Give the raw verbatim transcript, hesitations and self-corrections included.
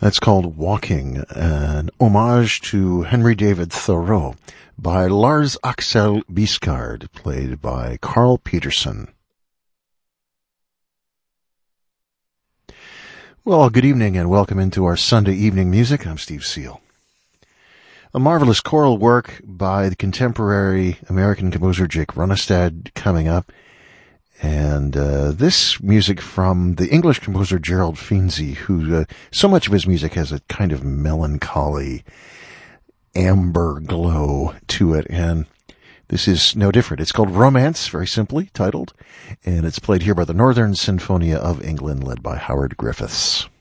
That's called Walking, an homage to Henry David Thoreau by Lars Axel Biscard, played by Carl Peterson. Well, good evening and welcome into our Sunday evening music. I'm Steve Seal. A marvelous choral work by the contemporary American composer Jake Runestad coming up. And uh, this music from the English composer Gerald Finzi, who uh, so much of his music has a kind of melancholy amber glow to it. And this is no different. It's called Romance, very simply titled. And it's played here by the Northern Sinfonia of England, led by Howard Griffiths.